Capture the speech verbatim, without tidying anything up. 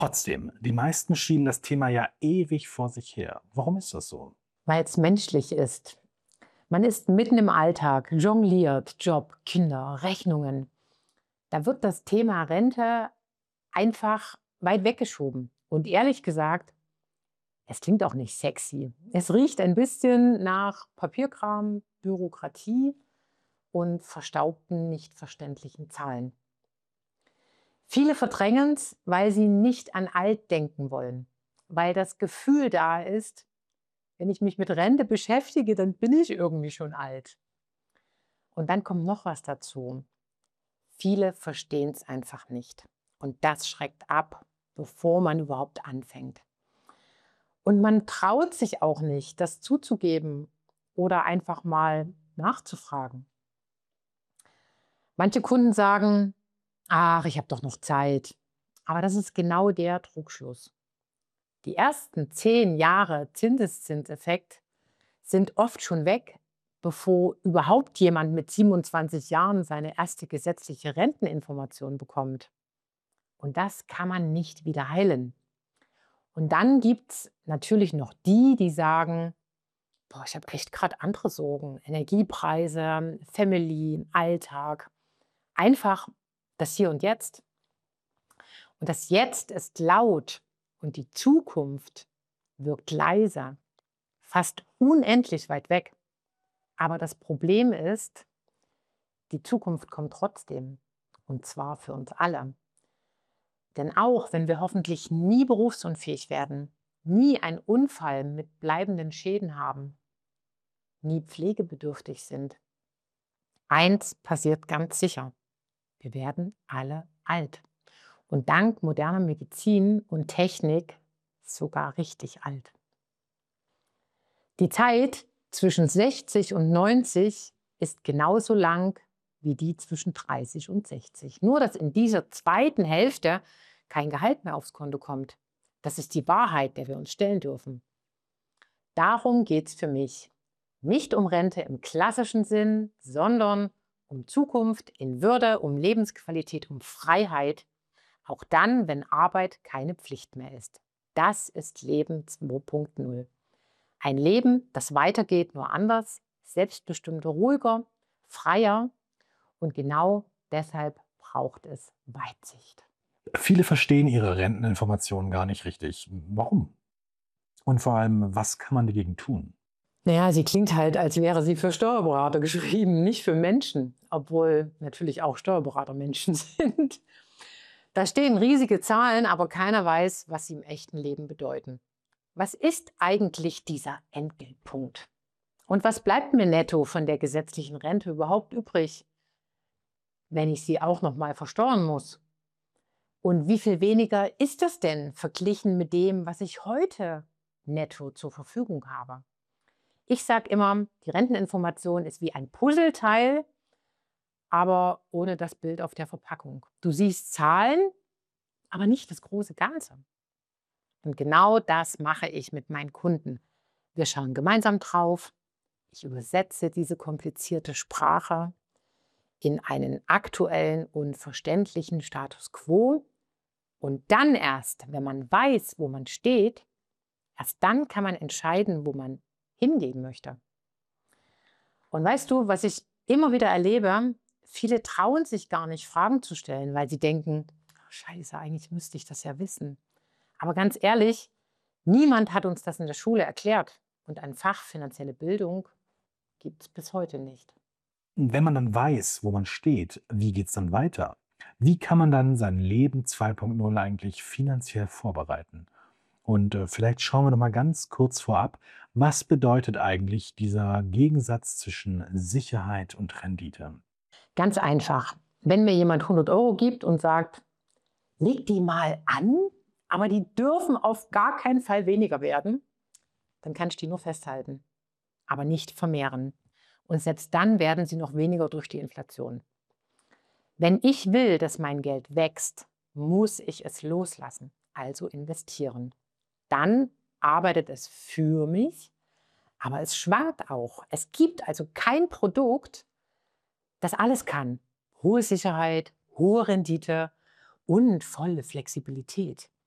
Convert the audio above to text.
Trotzdem, die meisten schieben das Thema ja ewig vor sich her. Warum ist das so? Weil es menschlich ist. Man ist mitten im Alltag, jongliert, Job, Kinder, Rechnungen. Da wird das Thema Rente einfach weit weggeschoben. Und ehrlich gesagt, es klingt auch nicht sexy. Es riecht ein bisschen nach Papierkram, Bürokratie und verstaubten, nicht verständlichen Zahlen. Viele verdrängen es, weil sie nicht an alt denken wollen, weil das Gefühl da ist, wenn ich mich mit Rente beschäftige, dann bin ich irgendwie schon alt. Und dann kommt noch was dazu. Viele verstehen es einfach nicht. Und das schreckt ab, bevor man überhaupt anfängt. Und man traut sich auch nicht, das zuzugeben oder einfach mal nachzufragen. Manche Kunden sagen, ach, ich habe doch noch Zeit. Aber das ist genau der Trugschluss. Die ersten zehn Jahre Zinseszinseffekt sind oft schon weg, bevor überhaupt jemand mit siebenundzwanzig Jahren seine erste gesetzliche Renteninformation bekommt. Und das kann man nicht wieder heilen. Und dann gibt es natürlich noch die, die sagen, boah, ich habe echt gerade andere Sorgen. Energiepreise, Family, Alltag. Einfach das Hier und Jetzt. Und das Jetzt ist laut und die Zukunft wirkt leiser, fast unendlich weit weg. Aber das Problem ist, die Zukunft kommt trotzdem. Und zwar für uns alle. Denn auch wenn wir hoffentlich nie berufsunfähig werden, nie einen Unfall mit bleibenden Schäden haben, nie pflegebedürftig sind, eins passiert ganz sicher. Wir werden alle alt. Und dank moderner Medizin und Technik sogar richtig alt. Die Zeit zwischen sechzig und neunzig ist genauso lang wie die zwischen dreißig und sechzig. Nur, dass in dieser zweiten Hälfte kein Gehalt mehr aufs Konto kommt. Das ist die Wahrheit, der wir uns stellen dürfen. Darum geht es für mich. Nicht um Rente im klassischen Sinn, sondern um Zukunft in Würde, um Lebensqualität, um Freiheit. Auch dann, wenn Arbeit keine Pflicht mehr ist. Das ist Leben zwei Punkt null. Ein Leben, das weitergeht, nur anders, selbstbestimmter, ruhiger, freier. Und genau deshalb braucht es Weitsicht. Viele verstehen ihre Renteninformationen gar nicht richtig. Warum? Und vor allem, was kann man dagegen tun? Naja, sie klingt halt, als wäre sie für Steuerberater geschrieben, nicht für Menschen, obwohl natürlich auch Steuerberater Menschen sind. Da stehen riesige Zahlen, aber keiner weiß, was sie im echten Leben bedeuten. Was ist eigentlich dieser Entgeltpunkt? Und was bleibt mir netto von der gesetzlichen Rente überhaupt übrig, wenn ich sie auch noch mal versteuern muss? Und wie viel weniger ist das denn verglichen mit dem, was ich heute netto zur Verfügung habe? Ich sage immer, die Renteninformation ist wie ein Puzzleteil, aber ohne das Bild auf der Verpackung. Du siehst Zahlen, aber nicht das große Ganze. Und genau das mache ich mit meinen Kunden. Wir schauen gemeinsam drauf. Ich übersetze diese komplizierte Sprache in einen aktuellen und verständlichen Status quo. Und dann erst, wenn man weiß, wo man steht, erst dann kann man entscheiden, wo man hingehen möchte. Und weißt du, was ich immer wieder erlebe? Viele trauen sich gar nicht, Fragen zu stellen, weil sie denken, "Oh, Scheiße, eigentlich müsste ich das ja wissen." Aber ganz ehrlich, niemand hat uns das in der Schule erklärt. Und ein Fach finanzielle Bildung gibt es bis heute nicht. Wenn man dann weiß, wo man steht, wie geht es dann weiter? Wie kann man dann sein Leben zwei Punkt null eigentlich finanziell vorbereiten? Und äh, vielleicht schauen wir noch mal ganz kurz vorab, was bedeutet eigentlich dieser Gegensatz zwischen Sicherheit und Rendite? Ganz einfach. Wenn mir jemand hundert Euro gibt und sagt, leg die mal an, aber die dürfen auf gar keinen Fall weniger werden, dann kann ich die nur festhalten, aber nicht vermehren. Und selbst dann werden sie noch weniger durch die Inflation. Wenn ich will, dass mein Geld wächst, muss ich es loslassen, also investieren. Dann arbeitet es für mich, aber es schwankt auch. Es gibt also kein Produkt, das alles kann. Hohe Sicherheit, hohe Rendite und volle Flexibilität.